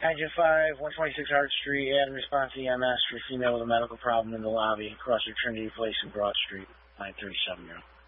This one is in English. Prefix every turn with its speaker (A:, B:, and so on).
A: Engine 5, 126 Hart Street, add and response EMS for female with a medical problem in the lobby, across the Trinity Place in Broad Street, 937 0.